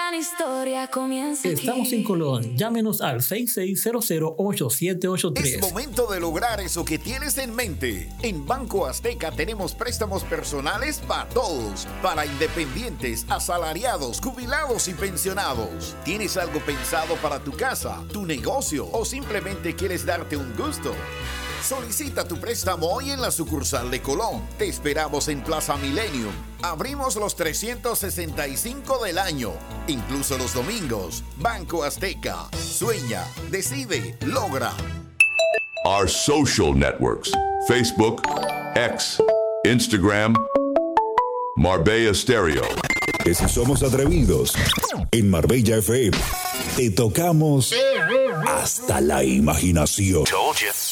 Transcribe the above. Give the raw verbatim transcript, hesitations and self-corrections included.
gran historia comienza aquí. Estamos en Colón. Llámenos al seis seis cero cero, ocho siete ocho tres. Es momento de lograr eso que tienes en mente. En Banco Azteca tenemos préstamos personales para todos, para independientes, asalariados, jubilados y pensionados. ¿Tienes algo pensado para tu casa, tu negocio o simplemente quieres darte un gusto? Solicita tu préstamo hoy en la sucursal de Colón. Te esperamos en Plaza Millennium. Abrimos los trescientos sesenta y cinco del año, incluso los domingos. Banco Azteca. Sueña, decide, logra. Our social networks: Facebook, X, Instagram, Marbella Stereo. Que si somos atrevidos, en Marbella F M te tocamos hasta la imaginación. Told you.